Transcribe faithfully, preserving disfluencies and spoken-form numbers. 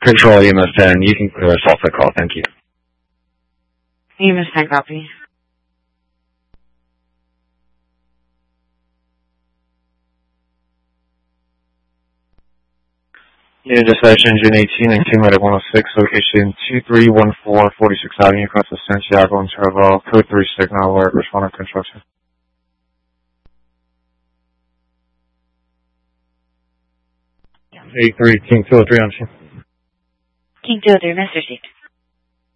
Control E M S ten, you can clear us off the call, thank you. E M S ten, copy. Unit dispatch engine eighteen and King Medic one oh six, location two three one four forty-sixth Avenue, across the Santiago and Turbo, code three signal alert, responder construction. eight three, King two oh three on scene. King two oh three, master seat.